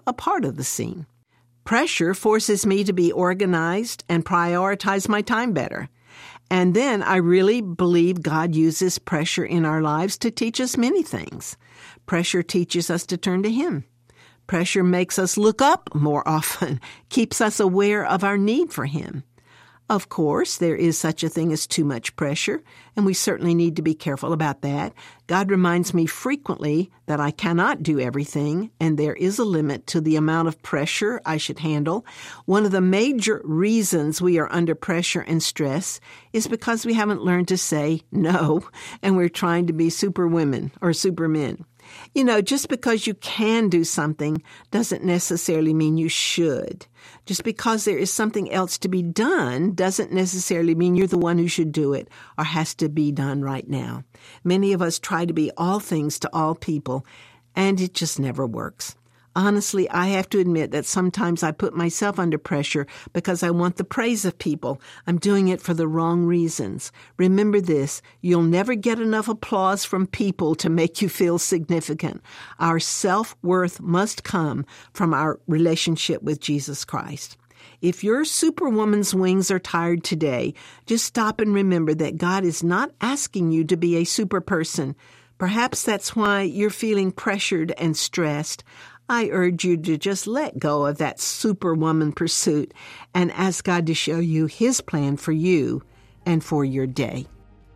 a part of the scene. Pressure forces me to be organized and prioritize my time better. And then I really believe God uses pressure in our lives to teach us many things. Pressure teaches us to turn to Him. Pressure makes us look up more often, keeps us aware of our need for Him. Of course, there is such a thing as too much pressure, and we certainly need to be careful about that. God reminds me frequently that I cannot do everything, and there is a limit to the amount of pressure I should handle. One of the major reasons we are under pressure and stress is because we haven't learned to say no, and we're trying to be superwomen or supermen. You know, just because you can do something doesn't necessarily mean you should. Just because there is something else to be done doesn't necessarily mean you're the one who should do it or has to be done right now. Many of us try to be all things to all people, and it just never works. Honestly, I have to admit that sometimes I put myself under pressure because I want the praise of people. I'm doing it for the wrong reasons. Remember this, you'll never get enough applause from people to make you feel significant. Our self-worth must come from our relationship with Jesus Christ. If your superwoman's wings are tired today, just stop and remember that God is not asking you to be a super person. Perhaps that's why you're feeling pressured and stressed. I urge you to just let go of that superwoman pursuit and ask God to show you His plan for you and for your day.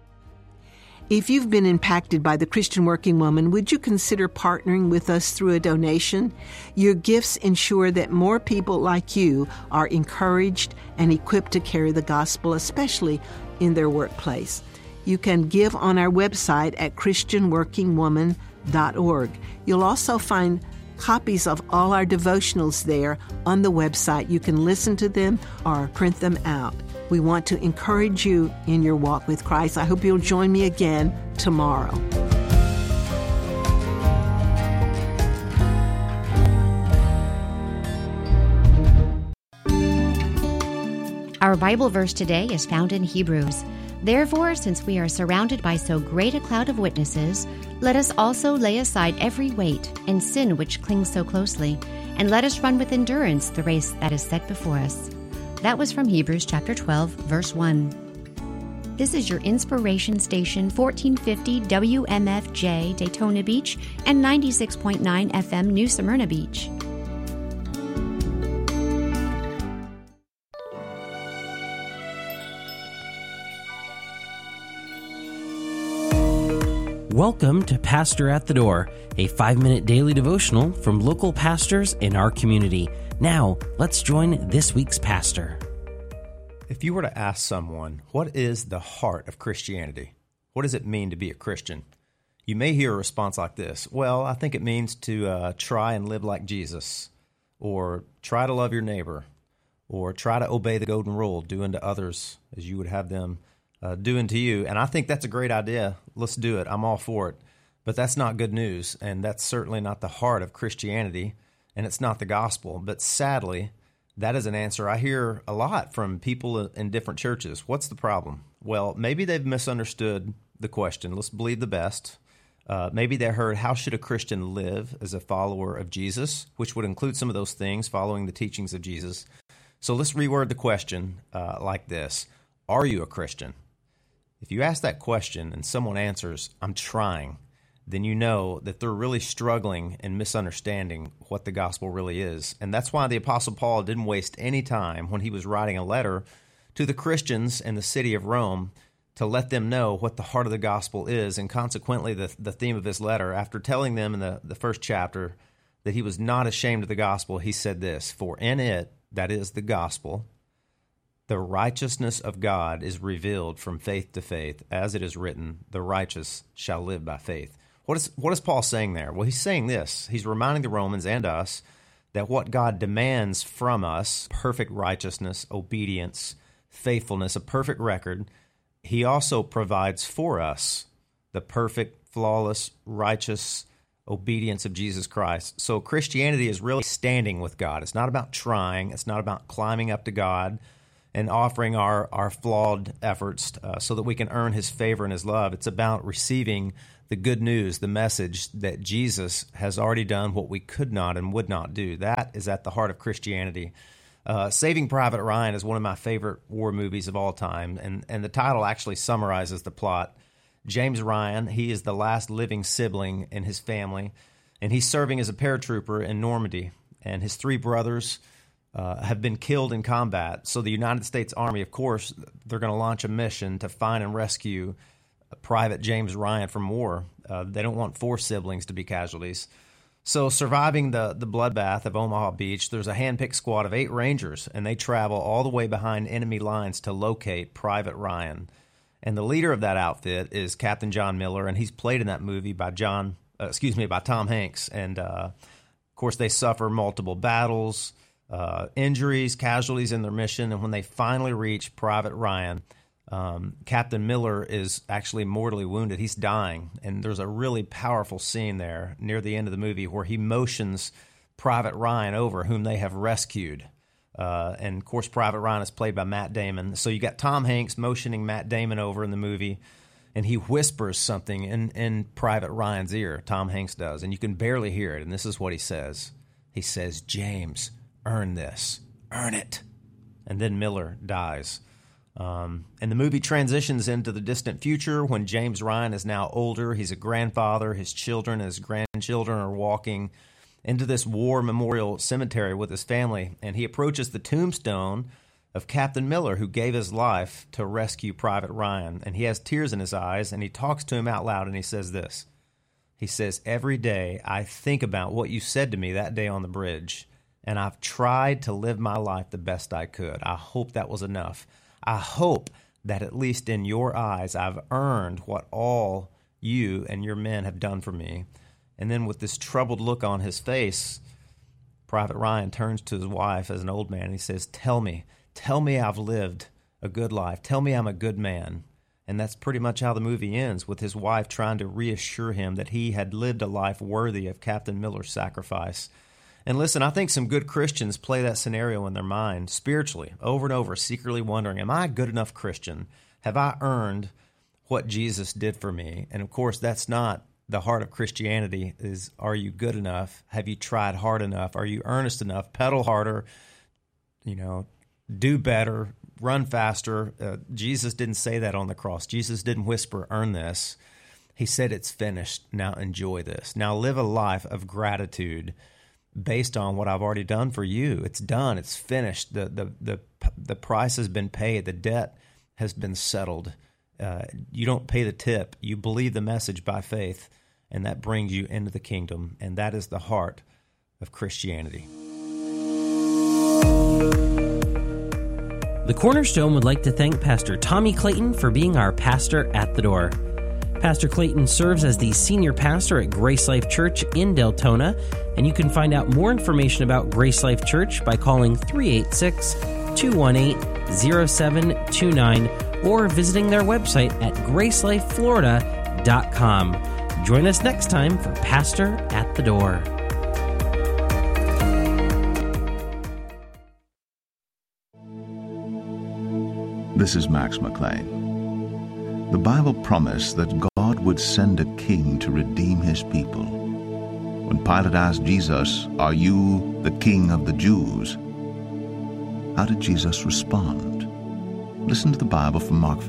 If you've been impacted by the Christian Working Woman, would you consider partnering with us through a donation? Your gifts ensure that more people like you are encouraged and equipped to carry the gospel, especially in their workplace. You can give on our website at christianworkingwoman.org. You'll also find copies of all our devotionals there on the website. You can listen to them or print them out. We want to encourage you in your walk with Christ. I hope you'll join me again tomorrow. Our Bible verse today is found in Hebrews. Therefore, since we are surrounded by so great a cloud of witnesses, let us also lay aside every weight and sin which clings so closely, and let us run with endurance the race that is set before us. That was from Hebrews chapter 12, verse 1. This is your inspiration station, 1450 WMFJ Daytona Beach and 96.9 FM New Smyrna Beach. Welcome to Pastor at the Door, a 5-minute daily devotional from local pastors in our community. Now, let's join this week's pastor. If you were to ask someone, what is the heart of Christianity? What does it mean to be a Christian? You may hear a response like this. Well, I think it means to try and live like Jesus, or try to love your neighbor, or try to obey the golden rule, do unto others as you would have them do unto you. And I think that's a great idea. Let's do it. I'm all for it. But that's not good news, and that's certainly not the heart of Christianity, and it's not the gospel. But sadly, that is an answer I hear a lot from people in different churches. What's the problem? Well, maybe they've misunderstood the question. Let's believe the best. Maybe they heard, how should a Christian live as a follower of Jesus, which would include some of those things, following the teachings of Jesus. So let's reword the question like this. Are you a Christian? If you ask that question and someone answers, I'm trying, then you know that they're really struggling and misunderstanding what the gospel really is. And that's why the Apostle Paul didn't waste any time when he was writing a letter to the Christians in the city of Rome to let them know what the heart of the gospel is. And consequently, the theme of his letter, after telling them in the first chapter that he was not ashamed of the gospel, he said this, for in it, that is the gospel, the righteousness of God is revealed from faith to faith, as it is written, the righteous shall live by faith. What is Paul saying there? Well, he's saying this. He's reminding the Romans and us that what God demands from us, perfect righteousness, obedience, faithfulness, a perfect record, he also provides for us the perfect, flawless, righteous obedience of Jesus Christ. So Christianity is really standing with God. It's not about trying. It's not about climbing up to God and offering our flawed efforts so that we can earn his favor and his love. It's about receiving the good news, the message that Jesus has already done what we could not and would not do. That is at the heart of Christianity. Saving Private Ryan is one of my favorite war movies of all time, and the title actually summarizes the plot. James Ryan, he is the last living sibling in his family, and he's serving as a paratrooper in Normandy, and his three brothers have been killed in combat. So the United States Army, of course, they're going to launch a mission to find and rescue Private James Ryan from war. They don't want four siblings to be casualties. So surviving the bloodbath of Omaha Beach, there's a hand-picked squad of 8 Rangers, and they travel all the way behind enemy lines to locate Private Ryan. And the leader of that outfit is Captain John Miller, and he's played in that movie by Tom Hanks. And, of course, they suffer multiple battles, injuries, casualties in their mission, and when they finally reach Private Ryan, Captain Miller is actually mortally wounded. He's dying, and there's a really powerful scene there near the end of the movie where he motions Private Ryan over, whom they have rescued. And, of course, Private Ryan is played by Matt Damon. So you got Tom Hanks motioning Matt Damon over in the movie, and he whispers something in Private Ryan's ear, Tom Hanks does, and you can barely hear it, and this is what he says. He says, "James, earn this. Earn it." And then Miller dies. And the movie transitions into the distant future when James Ryan is now older. He's a grandfather. His children and his grandchildren are walking into this war memorial cemetery with his family, and he approaches the tombstone of Captain Miller, who gave his life to rescue Private Ryan. And he has tears in his eyes, and he talks to him out loud, and he says this. He says, "Every day I think about what you said to me that day on the bridge, and I've tried to live my life the best I could. I hope that was enough. I hope that at least in your eyes I've earned what all you and your men have done for me." And then with this troubled look on his face, Private Ryan turns to his wife as an old man and he says, tell me I've lived a good life. Tell me I'm a good man." And that's pretty much how the movie ends, with his wife trying to reassure him that he had lived a life worthy of Captain Miller's sacrifice. And listen, I think some good Christians play that scenario in their mind spiritually, over and over, secretly wondering, am I a good enough Christian? Have I earned what Jesus did for me? And of course, that's not the heart of Christianity. Is, are you good enough? Have you tried hard enough? Are you earnest enough? Pedal harder, do better, run faster. Jesus didn't say that on the cross. Jesus didn't whisper, earn this. He said, it's finished. Now enjoy this. Now live a life of gratitude based on what I've already done for you. It's done. It's finished. The price has been paid. The debt has been settled. You don't pay the tip. You believe the message by faith, and that brings you into the kingdom. And that is the heart of Christianity. The Cornerstone would like to thank Pastor Tommy Clayton for being our pastor at the door. Pastor Clayton serves as the senior pastor at Grace Life Church in Deltona, and you can find out more information about Grace Life Church by calling 386-218-0729 or visiting their website at gracelifeflorida.com. Join us next time for Pastor at the Door. This is Max McLean. The Bible promised that God would send a king to redeem his people. When Pilate asked Jesus, "Are you the king of the Jews?" how did Jesus respond? Listen to the Bible from Mark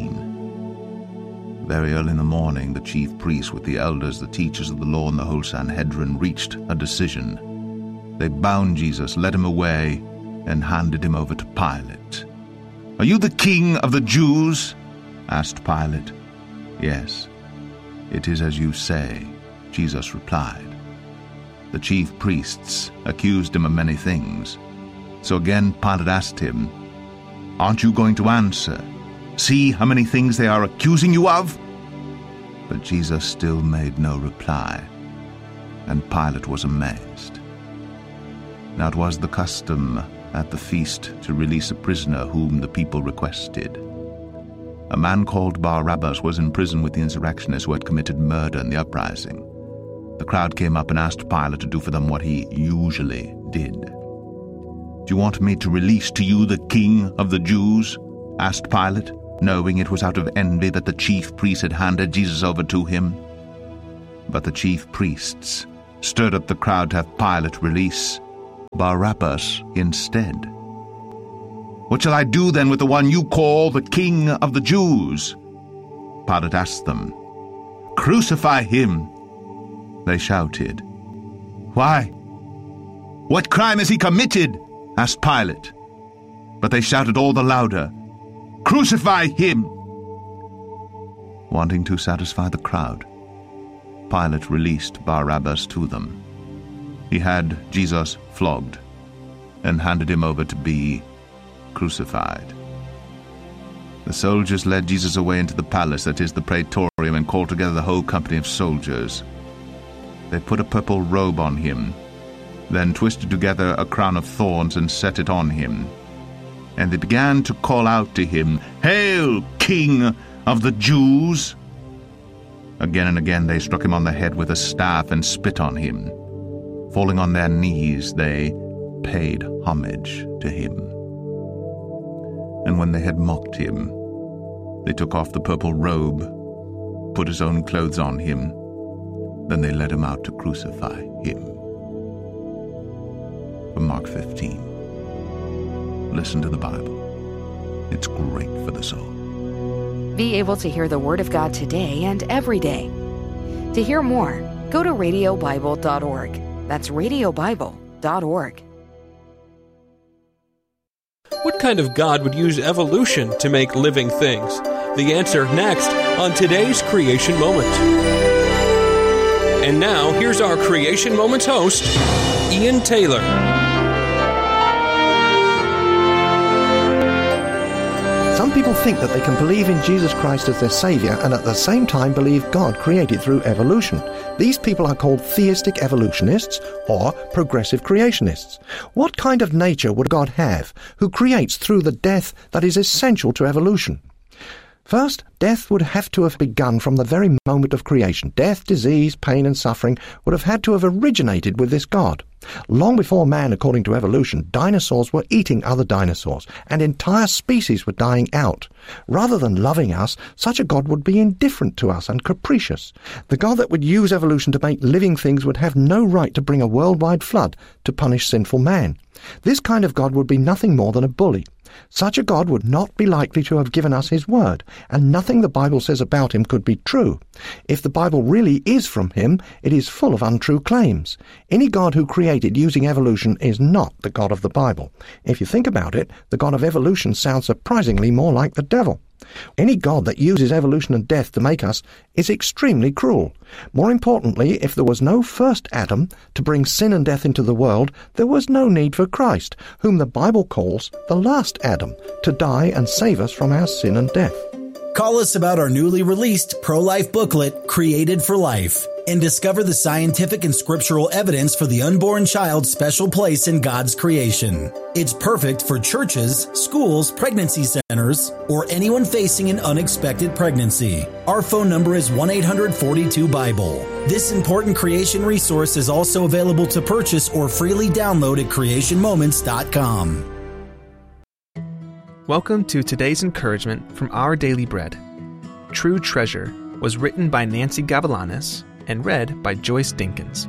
15. Very early in the morning, the chief priests with the elders, the teachers of the law, and the whole Sanhedrin reached a decision. They bound Jesus, led him away, and handed him over to Pilate. "Are you the king of the Jews?" asked Pilate. "Yes, it is as you say," Jesus replied. The chief priests accused him of many things. So again Pilate asked him, "Aren't you going to answer? See how many things they are accusing you of?" But Jesus still made no reply, and Pilate was amazed. Now it was the custom at the feast to release a prisoner whom the people requested. A man called Barabbas was in prison with the insurrectionists who had committed murder in the uprising. The crowd came up and asked Pilate to do for them what he usually did. "Do you want me to release to you the king of the Jews?" asked Pilate, knowing it was out of envy that the chief priests had handed Jesus over to him. But the chief priests stirred up the crowd to have Pilate release Barabbas instead. "What shall I do then with the one you call the King of the Jews?" Pilate asked them. "Crucify him," they shouted. "Why? What crime has he committed?" asked Pilate. But they shouted all the louder, "Crucify him!" Wanting to satisfy the crowd, Pilate released Barabbas to them. He had Jesus flogged and handed him over to be crucified. The soldiers led Jesus away into the palace, that is, the praetorium, and called together the whole company of soldiers. They put a purple robe on him, then twisted together a crown of thorns and set it on him. And they began to call out to him, "Hail, King of the Jews!" Again and again they struck him on the head with a staff and spit on him. Falling on their knees, they paid homage to him. And when they had mocked him, they took off the purple robe, put his own clothes on him, then they led him out to crucify him. From Mark 15. Listen to the Bible. It's great for the soul. Be able to hear the Word of God today and every day. To hear more, go to radiobible.org. That's radiobible.org. What kind of God would use evolution to make living things? The answer next on today's Creation Moment. And now, here's our Creation Moments host, Ian Taylor. Some people think that they can believe in Jesus Christ as their Savior and at the same time believe God created through evolution. These people are called theistic evolutionists or progressive creationists. What kind of nature would God have who creates through the death that is essential to evolution? First, death would have to have begun from the very moment of creation. Death, disease, pain and suffering would have had to have originated with this God. Long before man, according to evolution, dinosaurs were eating other dinosaurs, and entire species were dying out. Rather than loving us, such a God would be indifferent to us and capricious. The God that would use evolution to make living things would have no right to bring a worldwide flood to punish sinful man. This kind of God would be nothing more than a bully. Such a God would not be likely to have given us his word, and nothing the Bible says about him could be true. If the Bible really is from him, it is full of untrue claims. Any God who created using evolution is not the God of the Bible. If you think about it, the God of evolution sounds surprisingly more like the devil. Any God that uses evolution and death to make us is extremely cruel. More importantly, if there was no first Adam to bring sin and death into the world, there was no need for Christ, whom the Bible calls the last Adam, to die and save us from our sin and death. Call us about our newly released pro-life booklet, Created for Life, and discover the scientific and scriptural evidence for the unborn child's special place in God's creation. It's perfect for churches, schools, pregnancy centers, or anyone facing an unexpected pregnancy. Our phone number is 1-800-42-BIBLE. This important creation resource is also available to purchase or freely download at creationmoments.com. Welcome to today's encouragement from Our Daily Bread. True Treasure was written by Nancy Gavilanes and read by Joyce Dinkins.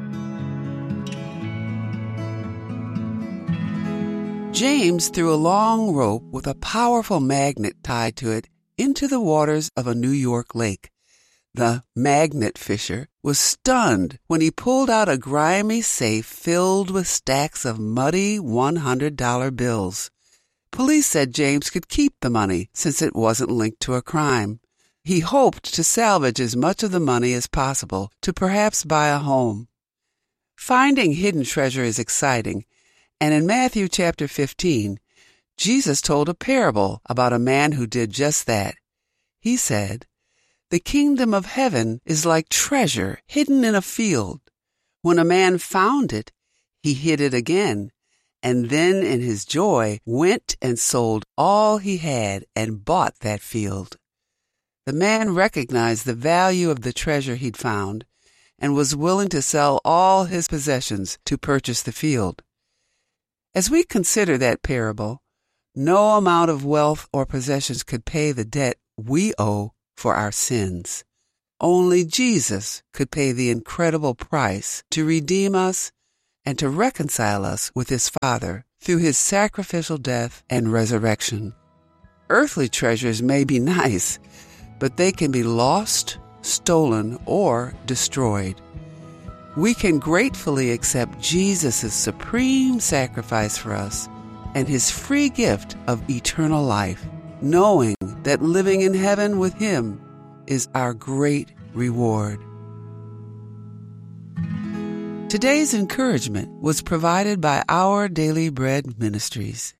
James threw a long rope with a powerful magnet tied to it into the waters of a New York lake. The magnet fisher was stunned when he pulled out a grimy safe filled with stacks of muddy $100 bills. Police said James could keep the money since it wasn't linked to a crime. He hoped to salvage as much of the money as possible to perhaps buy a home. Finding hidden treasure is exciting, and in Matthew chapter 15, Jesus told a parable about a man who did just that. He said, "The kingdom of heaven is like treasure hidden in a field. When a man found it, he hid it again, and then in his joy went and sold all he had and bought that field." The man recognized the value of the treasure he'd found and was willing to sell all his possessions to purchase the field. As we consider that parable, no amount of wealth or possessions could pay the debt we owe for our sins. Only Jesus could pay the incredible price to redeem us and to reconcile us with His Father through His sacrificial death and resurrection. Earthly treasures may be nice, but they can be lost, stolen, or destroyed. We can gratefully accept Jesus' supreme sacrifice for us and His free gift of eternal life, knowing that living in heaven with Him is our great reward. Today's encouragement was provided by Our Daily Bread Ministries.